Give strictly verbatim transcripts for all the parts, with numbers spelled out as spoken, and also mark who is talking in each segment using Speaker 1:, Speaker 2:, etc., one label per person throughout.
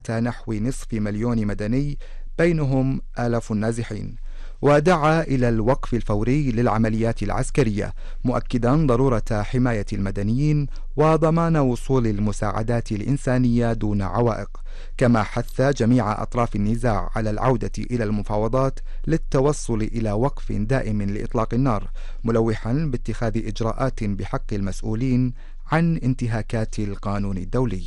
Speaker 1: نحو نصف مليون مدني بينهم آلاف النازحين، ودعا إلى الوقف الفوري للعمليات العسكرية، مؤكدا ضرورة حماية المدنيين وضمان وصول المساعدات الإنسانية دون عوائق. كما حث جميع أطراف النزاع على العودة إلى المفاوضات للتوصل إلى وقف دائم لإطلاق النار، ملوحا باتخاذ إجراءات بحق المسؤولين عن انتهاكات القانون الدولي.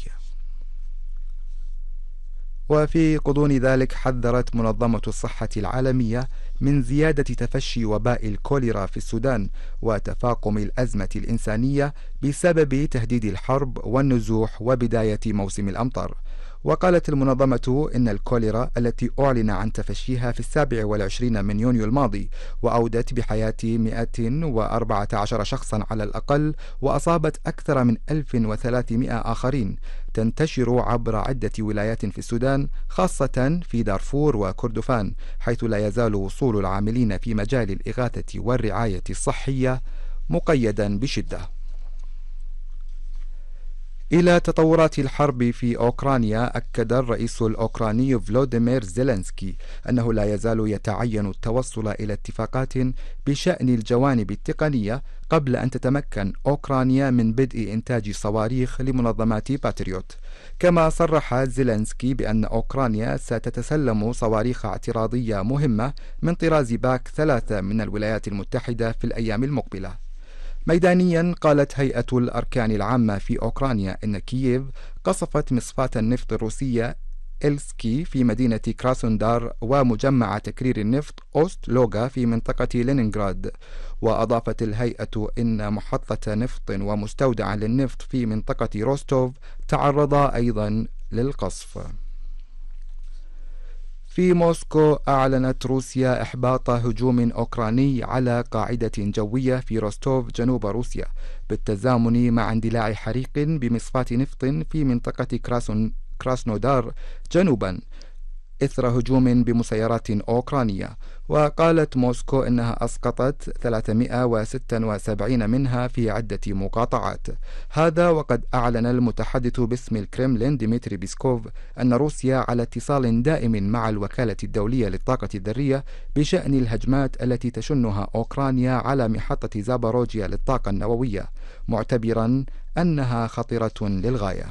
Speaker 1: وفي غضون ذلك حذرت منظمة الصحة العالمية من زيادة تفشي وباء الكوليرا في السودان وتفاقم الأزمة الإنسانية بسبب تهديد الحرب والنزوح وبداية موسم الأمطار. وقالت المنظمة إن الكوليرا التي أعلن عن تفشيها في السابع والعشرين من يونيو الماضي وأودت بحياة مئة وأربعة عشر شخصا على الأقل وأصابت أكثر من ألف وثلاثمئة آخرين، تنتشر عبر عدة ولايات في السودان خاصة في دارفور وكردفان، حيث لا يزال وصول العاملين في مجال الإغاثة والرعاية الصحية مقيدا بشدة. إلى تطورات الحرب في أوكرانيا، أكد الرئيس الأوكراني فلوديمير زيلينسكي أنه لا يزال يتعين التوصل إلى اتفاقات بشأن الجوانب التقنية قبل أن تتمكن أوكرانيا من بدء إنتاج صواريخ لمنظمات باتريوت. كما صرح زيلينسكي بأن أوكرانيا ستتسلم صواريخ اعتراضية مهمة من طراز باك ثلاثة من الولايات المتحدة في الأيام المقبلة. ميدانيا، قالت هيئة الأركان العامة في أوكرانيا إن كييف قصفت مصفاة النفط الروسية إلسكي في مدينة كراسندار ومجمع تكرير النفط أوست لوغا في منطقة لينينغراد. وأضافت الهيئة إن محطة نفط ومستودعا للنفط في منطقة روستوف تعرضا أيضا للقصف. في موسكو، أعلنت روسيا إحباط هجوم أوكراني على قاعدة جوية في روستوف جنوب روسيا بالتزامن مع اندلاع حريق بمصفاة نفط في منطقة كراسون كراسنودار جنوبا إثر هجوم بمسيرات أوكرانية. وقالت موسكو إنها أسقطت ثلاثمئة وستة وسبعين منها في عدة مقاطعات. هذا وقد أعلن المتحدث باسم الكرملين ديمتري بيسكوف أن روسيا على اتصال دائم مع الوكالة الدولية للطاقة الذرية بشأن الهجمات التي تشنها أوكرانيا على محطة زاباروجيا للطاقة النووية، معتبرا أنها خطرة للغاية.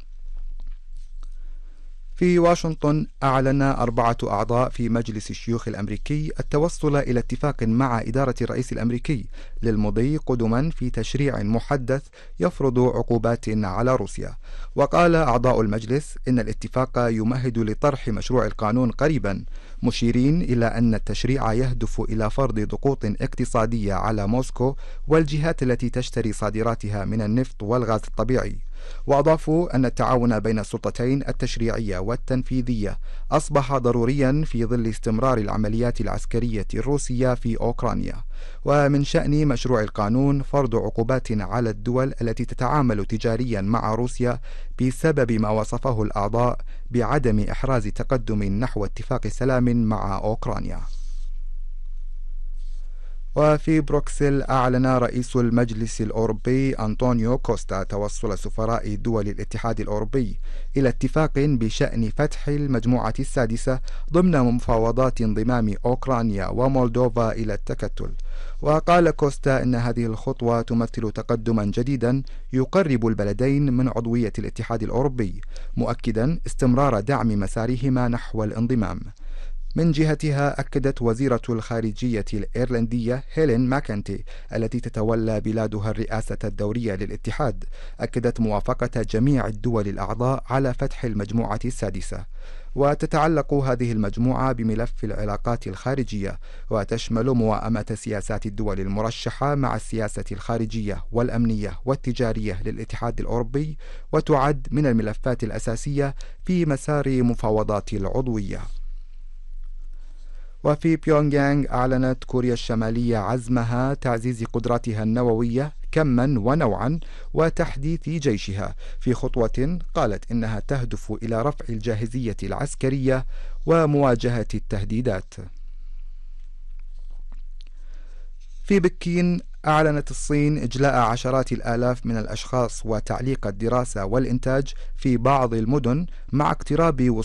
Speaker 1: في واشنطن، أعلن أربعة أعضاء في مجلس الشيوخ الأمريكي التوصل إلى اتفاق مع إدارة الرئيس الأمريكي للمضي قدما في تشريع محدث يفرض عقوبات على روسيا. وقال أعضاء المجلس إن الاتفاق يمهد لطرح مشروع القانون قريبا، مشيرين إلى أن التشريع يهدف إلى فرض ضغوط اقتصادية على موسكو والجهات التي تشتري صادراتها من النفط والغاز الطبيعي. وأضافوا أن التعاون بين السلطتين التشريعية والتنفيذية أصبح ضروريا في ظل استمرار العمليات العسكرية الروسية في أوكرانيا. ومن شأن مشروع القانون فرض عقوبات على الدول التي تتعامل تجاريا مع روسيا بسبب ما وصفه الأعضاء بعدم إحراز تقدم نحو اتفاق سلام مع أوكرانيا. وفي بروكسل، أعلن رئيس المجلس الأوروبي أنطونيو كوستا توصل سفراء دول الاتحاد الأوروبي إلى اتفاق بشأن فتح المجموعة السادسة ضمن مفاوضات انضمام أوكرانيا ومولدوفا إلى التكتل. وقال كوستا إن هذه الخطوة تمثل تقدما جديدا يقرب البلدين من عضوية الاتحاد الأوروبي، مؤكدا استمرار دعم مسارهما نحو الانضمام. من جهتها، أكدت وزيرة الخارجية الإيرلندية هيلين ماكنتي التي تتولى بلادها الرئاسة الدورية للاتحاد، أكدت موافقة جميع الدول الأعضاء على فتح المجموعة السادسة. وتتعلق هذه المجموعة بملف العلاقات الخارجية، وتشمل موائمة سياسات الدول المرشحة مع السياسة الخارجية والأمنية والتجارية للاتحاد الأوروبي، وتعد من الملفات الأساسية في مسار مفاوضات العضوية. وفي بيونغيانغ، أعلنت كوريا الشمالية عزمها تعزيز قدراتها النووية كما ونوعا وتحديث جيشها في خطوة قالت إنها تهدف إلى رفع الجاهزية العسكرية ومواجهة التهديدات. في بكين، أعلنت الصين إجلاء عشرات الآلاف من الأشخاص وتعليق الدراسة والإنتاج في بعض المدن مع اقتراب